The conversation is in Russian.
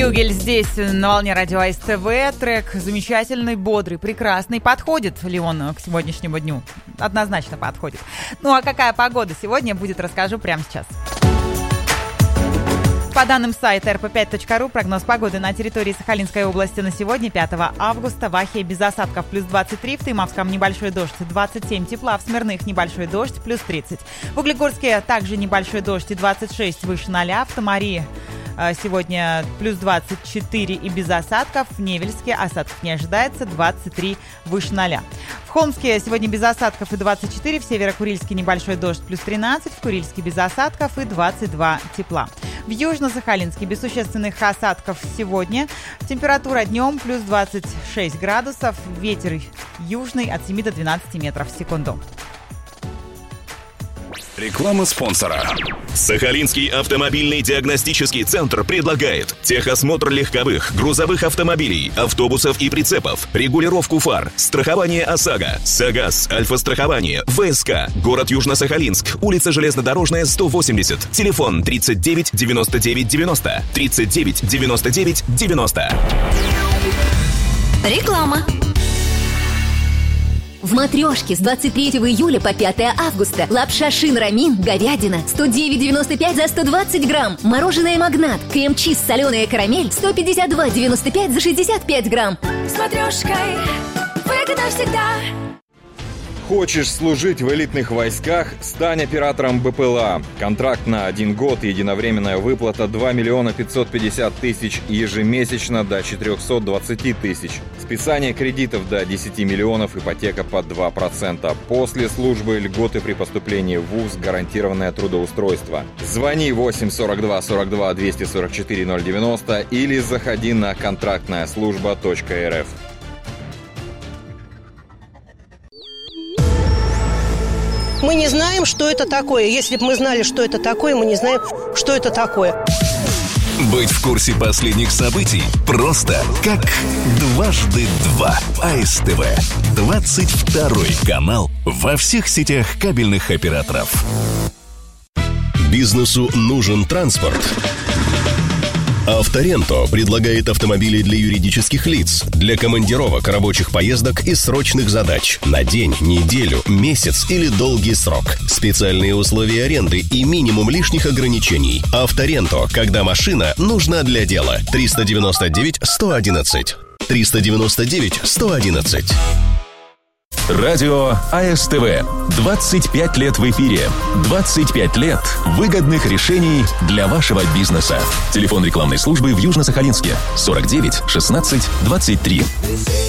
Фьюгель здесь на волне радио АСТВ. Трек замечательный, бодрый, прекрасный. Подходит ли он к сегодняшнему дню? Однозначно подходит. Ну а какая погода сегодня будет, расскажу прямо сейчас. По данным сайта rp5.ru, прогноз погоды на территории Сахалинской области на сегодня, 5 августа. В Ахе без осадков плюс 23, в Тымовском небольшой дождь 27 тепла, в Смирных небольшой дождь плюс 30. В Углегорске также небольшой дождь и 26 выше 0, в Тамари сегодня плюс 24 и без осадков, в Невельске осадков не ожидается, 23 выше 0. В Холмске сегодня без осадков и 24, в Северо-Курильске небольшой дождь плюс 13, в Курильске без осадков и 22 тепла. В Южно-Сахалинске без существенных осадков сегодня. Температура днем плюс 26 градусов, ветер южный от 7 до 12 метров в секунду. Реклама спонсора. Сахалинский автомобильный диагностический центр предлагает техосмотр легковых, грузовых автомобилей, автобусов и прицепов, регулировку фар, страхование ОСАГО, САГАС, Альфа-страхование, ВСК, город Южно-Сахалинск, улица Железнодорожная, 180, телефон 39 99 90, 39 99 90. Реклама. В «Матрешке» с 23 июля по 5 августа лапша Шин-Рамин, говядина 109,95 за 120 грамм. Мороженое «Магнат», крем-чиз, соленая карамель 152,95 за 65 грамм. С «Матрешкой» выгодно всегда. Хочешь служить в элитных войсках? Стань оператором БПЛА. Контракт на 1 год, единовременная выплата 2 миллиона 550 тысяч, ежемесячно до 420 тысяч. Списание кредитов до 10 миллионов, ипотека под 2%. После службы льготы при поступлении в ВУЗ, гарантированное трудоустройство. Звони 8 42 42 244 090 или заходи на контрактнаяслужба.рф. Мы не знаем, что это такое. Если бы мы знали, что это такое, мы не знаем, что это такое. Быть в курсе последних событий просто как дважды два. АСТВ. 22-й канал во всех сетях кабельных операторов. Бизнесу нужен транспорт. Авторенто предлагает автомобили для юридических лиц, для командировок, рабочих поездок и срочных задач на день, неделю, месяц или долгий срок. Специальные условия аренды и минимум лишних ограничений. Авторенто, когда машина нужна для дела. 399 111. 399 111. Радио АСТВ. 25 лет в эфире. 25 лет выгодных решений для вашего бизнеса. Телефон рекламной службы в Южно-Сахалинске 49 16 23.